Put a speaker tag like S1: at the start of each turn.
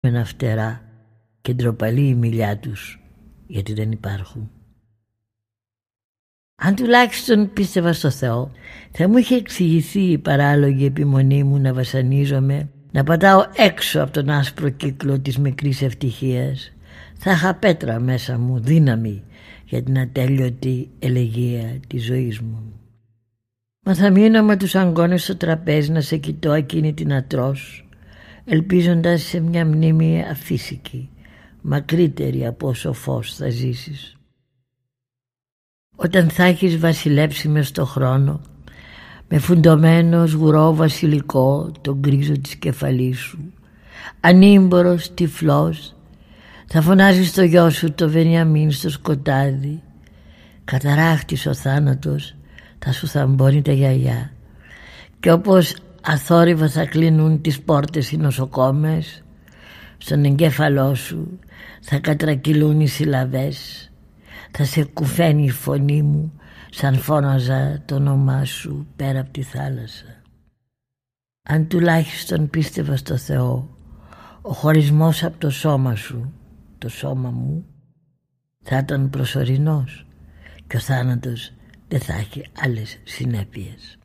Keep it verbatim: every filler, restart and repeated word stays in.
S1: ένα φτερά και ντροπαλή η μιλιά τους, γιατί δεν υπάρχουν. Αν τουλάχιστον πίστευα στο Θεό, θα μου είχε εξηγηθεί η παράλογη επιμονή μου να βασανίζομαι, να πατάω έξω από τον άσπρο κύκλο της μικρής ευτυχίας. Θα είχα πέτρα μέσα μου, δύναμη για την ατέλειωτη ελεγεία της ζωής μου. Μα θα μείνω με τους αγκώνες στο τραπέζι να σε κοιτώ εκείνη την ατρός, ελπίζοντας σε μια μνήμη αφύσικη, μακρύτερη από όσο φως θα ζήσεις. Όταν θα έχεις βασιλέψει μες στο χρόνο, με φουντωμένο σγουρό βασιλικό τον γκρίζο της κεφαλής σου, ανήμπορος, τυφλός, θα φωνάζεις το γιο σου το Βενιαμίν στο σκοτάδι. Καταράχτης ο θάνατος θα σου θαμπώνει τα γιαγιά, και όπως αθόρυβα θα κλείνουν τις πόρτες οι νοσοκόμες, στον εγκέφαλό σου θα κατρακυλούν οι συλλαβές. Θα σε κουφαίνει η φωνή μου σαν φώναζα το όνομά σου πέρα από τη θάλασσα. Αν τουλάχιστον πίστευα στο Θεό, ο χωρισμός από το σώμα σου, το σώμα μου, θα ήταν προσωρινός και ο θάνατος δεν θα έχει άλλες συνέπειες.